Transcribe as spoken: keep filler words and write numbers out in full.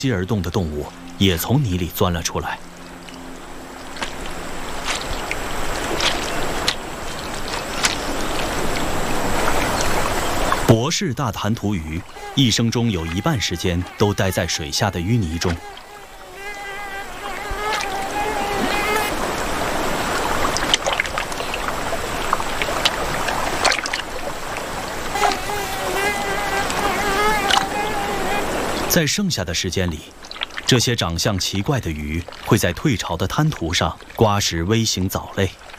息而动的动物也从泥里钻了出来。博氏大弹涂鱼一生中有一半时间都待在水下的淤泥中。在剩下的时间里，这些长相奇怪的鱼会在退潮的滩涂上刮食微型藻类。